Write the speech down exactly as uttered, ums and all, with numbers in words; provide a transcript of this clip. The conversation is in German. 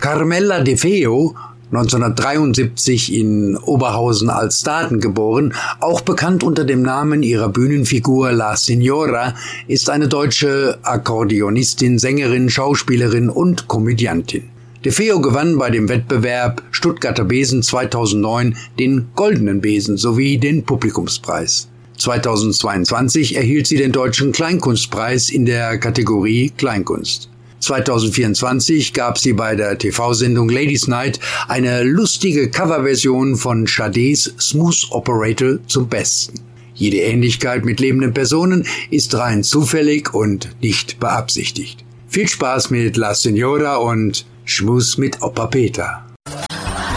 Carmela De Feo, neunzehnhundertdreiundsiebzig in Oberhausen als Staden geboren, auch bekannt unter dem Namen ihrer Bühnenfigur La Signora, ist eine deutsche Akkordeonistin, Sängerin, Schauspielerin und Komödiantin. De Feo gewann bei dem Wettbewerb Stuttgarter Besen zweitausendneun den Goldenen Besen sowie den Publikumspreis. zweitausendzweiundzwanzig erhielt sie den Deutschen Kleinkunstpreis in der Kategorie Kleinkunst. zweitausendvierundzwanzig gab sie bei der T V-Sendung Ladies Night eine lustige Coverversion von Sadés Smooth Operator zum Besten. Jede Ähnlichkeit mit lebenden Personen ist rein zufällig und nicht beabsichtigt. Viel Spaß mit La Signora und Schmus mit Opa Peter.